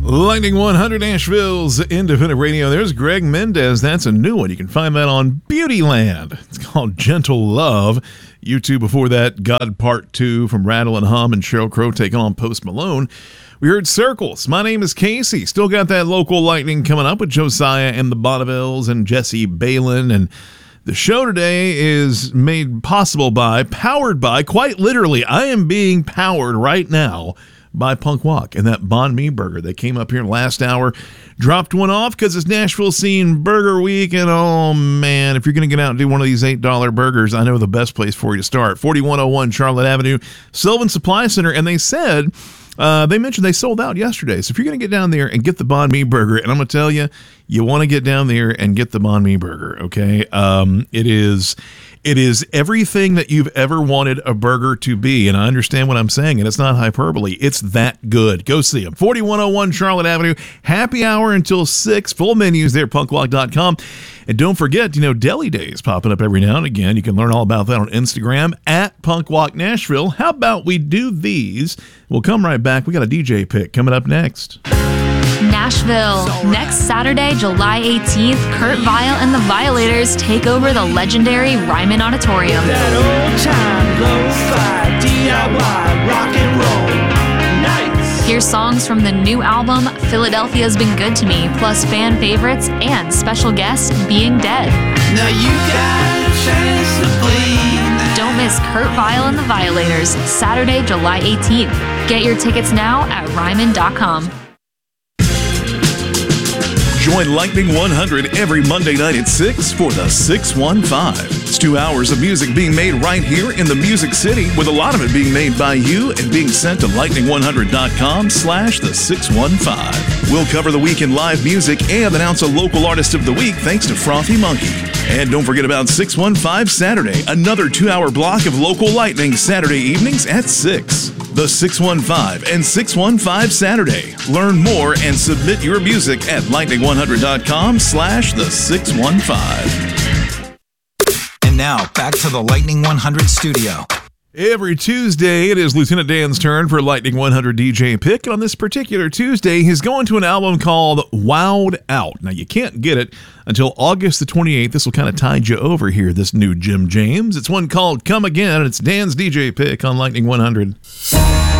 Lightning 100 Nashville's independent radio. There's Greg Mendez. That's a new one. You can find that on Beautyland. It's called Gentle Love. U2 before that, God Part 2 from Rattle and Hum and Sheryl Crow taking on Post Malone. We heard Circles. My name is Casey. Still got that local lightning coming up with Josiah and the Bonnevilles and Jesse Balin. And the show today is made possible by, powered by, quite literally, I am being powered right now by Punk Walk and that Banh Mi burger. They came up here last hour, dropped one off because it's Nashville Scene Burger Week, and oh man, if you're going to get out and do one of these $8 burgers, I know the best place for you to start. 4101 Charlotte Avenue, Sylvan Supply Center, and they said, they mentioned they sold out yesterday. So if you're going to get down there and get the Banh Mi burger, and I'm going to tell you, you want to get down there and get the Banh Mi burger, okay? It is everything that you've ever wanted a burger to be, and I understand what I'm saying, and it's not hyperbole. It's that good. Go see them. 4101 Charlotte Avenue, happy hour until 6. Full menus there, punkwalk.com. And don't forget, Deli Days popping up every now and again. You can learn all about that on Instagram, at Punkwalk Nashville. How about we do these? We'll come right back. We got a DJ pick coming up next. Nashville. Next Saturday, July 18th, Kurt Vile and the Violators take over the legendary Ryman Auditorium. That old time lo-fi DIY rock and roll nights. Hear songs from the new album Philadelphia's Been Good to Me, plus fan favorites and special guest Being Dead. Now you got a chance to bleed. Don't miss Kurt Vile and the Violators, Saturday, July 18th. Get your tickets now at ryman.com. Join Lightning 100 every Monday night at 6 for the 615. It's 2 hours of music being made right here in the Music City, with a lot of it being made by you and being sent to lightning100.com/the 615. We'll cover the week in live music and announce a local artist of the week thanks to Frothy Monkey. And don't forget about 615 Saturday, another 2-hour block of local lightning Saturday evenings at 6. The 615 and 615 Saturday. Learn more and submit your music at lightning100.com/the 615. And now, back to the Lightning 100 studio. Every Tuesday, it is Lieutenant Dan's turn for Lightning 100 DJ Pick. On this particular Tuesday, he's going to an album called Wowed Out. Now, you can't get it until August the 28th. This will kind of tide you over here, this new Jim James. It's one called Come Again, and it's Dan's DJ Pick on Lightning 100.